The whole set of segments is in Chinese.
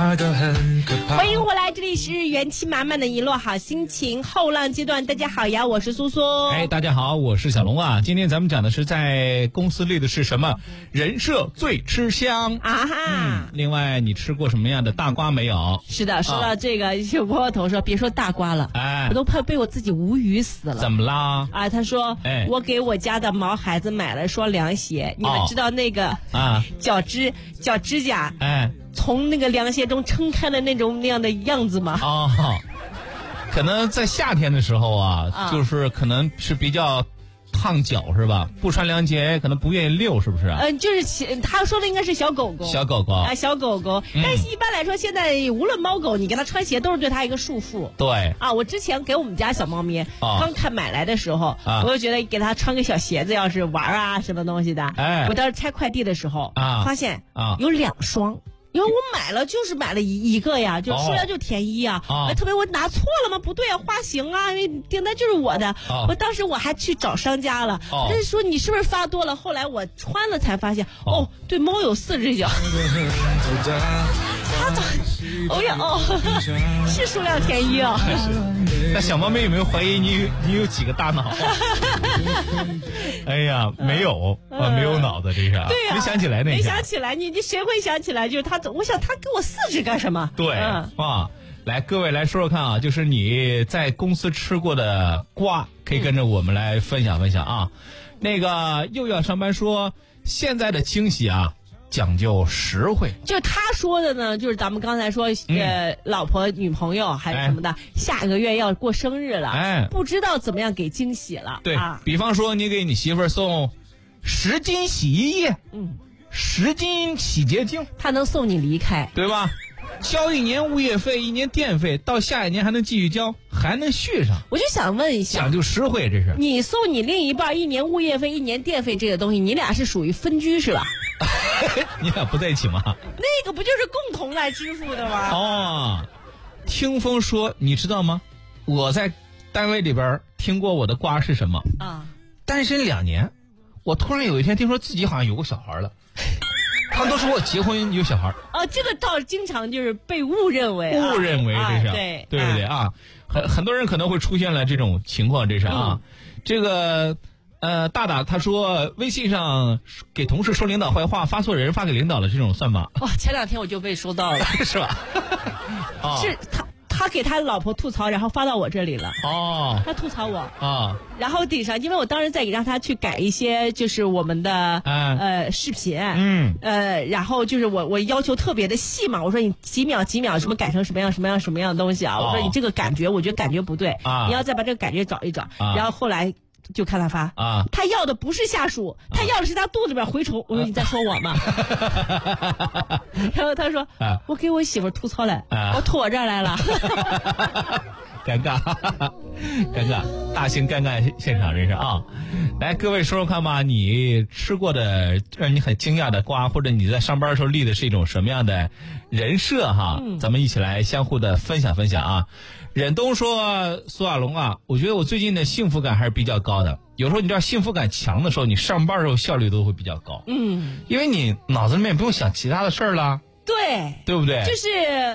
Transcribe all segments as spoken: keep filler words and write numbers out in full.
那个很可怕。 欢迎回来，这里是元气满满的一落好心情后浪阶段。大家好呀，我是苏苏。 哎，大家好，我是小龙啊。今天咱们讲的是在公司里的是什么人设最吃香啊哈、 嗯。另外，你吃过什么样的大瓜没有？ 是的，说到这个，有朋友同说，别说大瓜了， 哎， 我都怕被我自己无语死了。 怎么啦？ 啊，他说，哎，我给我家的毛孩子买了双凉鞋，你们知道那个啊，脚趾脚指甲，哎。从那个凉鞋中撑开的那种那样的样子吗？ 哦，可能在夏天的时候啊，啊就是可能是比较烫脚是吧？不穿凉鞋可能不愿意溜，是不是？ 嗯、呃，就是他说的应该是小狗狗， 小狗狗啊，小狗狗。嗯、但是一般来说，现在无论猫狗，你给它穿鞋都是对它一个束缚。 对啊，我之前给我们家小猫咪、啊、刚看买来的时候，啊、我就觉得给它穿个小鞋子，要是玩啊什么东西的，哎，我当时拆快递的时候啊，发现啊有两双。因为我买了就是买了一一个呀，就数量就填一呀，哦、特别我拿错了吗？不对啊，花型啊，因为订单就是我的。哦、我当时我还去找商家了，哦、他就说你是不是发多了？后来我穿了才发现，哦，哦对，猫有四只脚。他早，哦呀哦，是数量填一啊。 那小猫咪有没有怀疑你你有几个大脑？哎呀，没有，嗯、啊，没有脑子，这是。 对呀、啊， 没想起来那。 没想起来，你你谁会想起来？就是他，我想他给我四只干什么？ 对、嗯、啊，来各位来说说看啊，就是你在公司吃过的瓜，可以跟着我们来分享分享啊。嗯、那个又要上班说，现在的惊喜啊。讲究实惠， 就他说的呢，就是咱们刚才说，呃，嗯、老婆、女朋友还是什么的，哎、下个月要过生日了，哎，不知道怎么样给惊喜了。 对， 啊、 比方说你给你媳妇儿送十斤洗衣液，嗯，十斤洗洁精， 他能送你离开， 对吧？交一年物业费，一年电费，到下一年还能继续交，还能续上。 我就想问一下， 讲究实惠，这是你送你另一半一年物业费、一年电费这个东西，你俩是属于分居是吧？ 你俩不在一起吗？ 那个不就是共同来支付的吗？ 哦，听风说，你知道吗？我在单位里边听过我的瓜是什么啊？单身两年，我突然有一天听说自己好像有个小孩了。他们都说我结婚有小孩啊，这个倒经常就是被误认为、啊、 误认为这是、 啊、对对不对啊？很很多人可能会出现了这种情况，这是啊。嗯、这个呃，大大他说微信上给同事说领导坏话，发错人发给领导了，这种算吗？ 哇，前两天我就被收到了， 是吧？ 啊、是他。他给他老婆吐槽，然后发到我这里了。哦，他吐槽我啊，然后顶上，因为我当时在给让他去改一些，就是我们的、啊、呃视频，嗯，呃，然后就是我我要求特别的细嘛，我说你几秒几秒什么改成什么样什么样什么样的东西啊，哦、我说你这个感觉，我觉得感觉不对，啊、你要再把这个感觉找一找，啊、然后后来。就看他发啊，他要的不是下属，啊、他要的是他肚子里边蛔虫。我说你在说我吗？啊、然后他说、啊、我给我媳妇吐槽了，啊、我吐我这儿来了。 尴尬，尴尬，大型尴尬现场，这是啊！来，各位说说看吧，你吃过的让你很惊讶的瓜，或者你在上班的时候立的是一种什么样的人设哈？嗯、咱们一起来相互的分享分享啊！忍冬说：“苏亚龙啊，我觉得我最近的幸福感还是比较高的。有时候你知道幸福感强的时候，你上班的时候效率都会比较高。嗯，因为你脑子里面不用想其他的事儿了。 对， 对不对？ 就是。”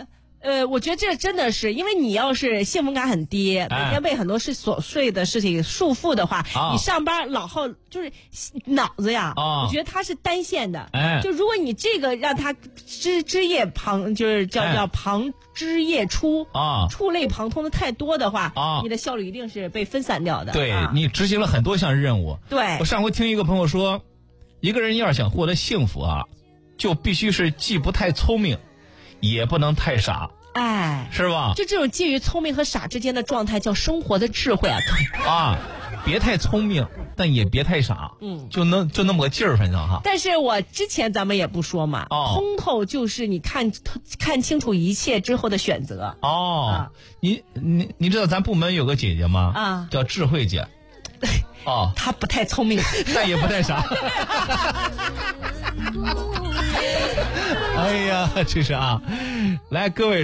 呃，我觉得这真的是，因为你要是幸福感很低，每天被很多事琐碎的事情束缚的话，哎、你上班老后就是脑子呀，哦、我觉得它是单线的。哎，就如果你这个让它枝枝叶旁，就是叫、哎、叫旁枝叶出啊，触类旁通的太多的话，啊、你的效率一定是被分散掉的。 对、 啊、 你执行了很多项任务。 对， 我上回听一个朋友说，一个人要是想获得幸福啊，就必须是既不太聪明。也不能太傻， 哎， 是吧？ 就这种介于聪明和傻之间的状态，叫生活的智慧啊！ 啊，别太聪明，但也别太傻，嗯，就能就那么个劲儿，反正哈。 但是我之前咱们也不说嘛，哦，通透就是你看看清楚一切之后的选择。 哦，啊、你你你知道咱部门有个姐姐吗？啊，叫智慧姐。哦， 她不太聪明， 但也不太傻。哎呀，这是啊，来各位。